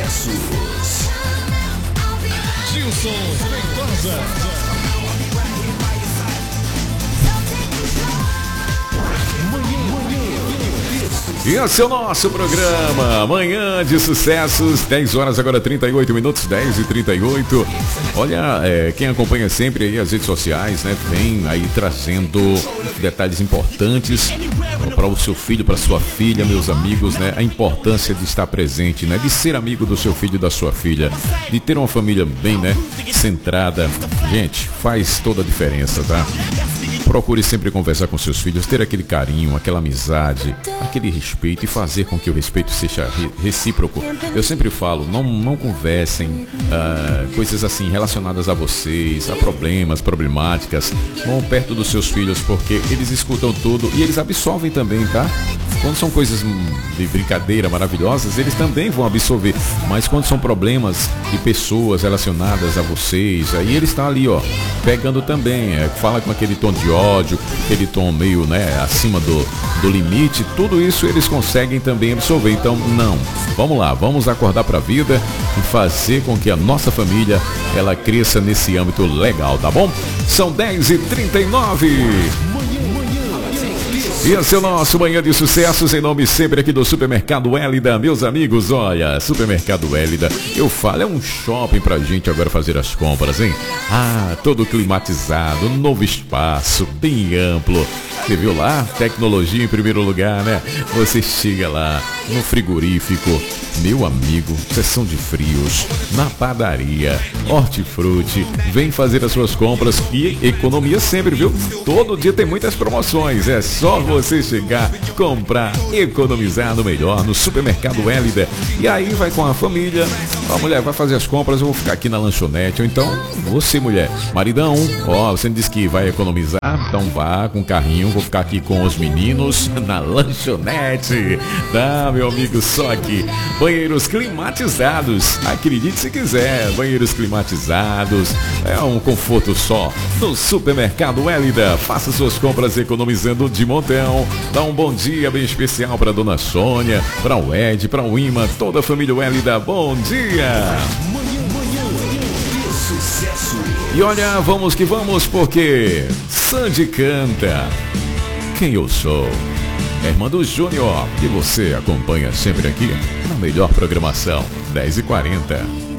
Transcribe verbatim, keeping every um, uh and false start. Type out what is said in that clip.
Sucessos. Gilson Feitosa. Esse é o nosso programa, Manhã de Sucessos, dez horas agora trinta e oito minutos, dez e trinta e oito. Olha, é, quem acompanha sempre aí as redes sociais, né, vem aí trazendo detalhes importantes para o seu filho, para sua filha, meus amigos, né, a importância de estar presente, né, de ser amigo do seu filho e da sua filha, de ter uma família bem, né, centrada. Gente, faz toda a diferença, tá? Procure sempre conversar com seus filhos, ter aquele carinho, aquela amizade, aquele respeito e fazer com que o respeito seja recíproco. Eu sempre falo, não, não conversem uh, coisas assim relacionadas a vocês, a problemas, problemáticas. Vão perto dos seus filhos porque eles escutam tudo e eles absorvem também, tá? Quando são coisas de brincadeira maravilhosas, eles também vão absorver. Mas quando são problemas de pessoas relacionadas a vocês, aí eles estão ali, ó, pegando também. É, fala com aquele tom de ódio, aquele tom meio, né, acima do, do limite. Tudo isso eles conseguem também absorver. Então, não. Vamos lá, vamos acordar para a vida e fazer com que a nossa família, ela cresça nesse âmbito legal, tá bom? São dez e trinta e nove. Esse é o nosso Manhã de Sucessos, em nome sempre aqui do Supermercado Hélida. Meus amigos, olha, Supermercado Hélida, eu falo, é um shopping pra gente agora fazer as compras, hein? Ah, todo climatizado, novo espaço, bem amplo. Você viu lá? Tecnologia em primeiro lugar, né? Você chega lá no frigorífico, meu amigo, seção de frios, na padaria, hortifruti, vem fazer as suas compras e economia sempre, viu? Todo dia tem muitas promoções, é só você chegar, comprar, economizar no melhor, no Supermercado Hélida. E aí vai com a família, a mulher vai fazer as compras, eu vou ficar aqui na lanchonete. Ou então, você mulher, maridão, ó, você disse que vai economizar, então vá com o carrinho, vou ficar aqui com os meninos na lanchonete. Tá, meu amigo, só aqui. Banheiros climatizados, acredite se quiser, banheiros climatizados, é um conforto só. No Supermercado Hélida, faça suas compras economizando de montão. Dá um bom dia bem especial para dona Sônia, para o Ed, para o Ima, toda a família Hélida, bom dia! E olha, vamos que vamos, porque Sandy canta Quem Eu Sou. É irmã do Júnior, e você acompanha sempre aqui na melhor programação, dez e quarenta.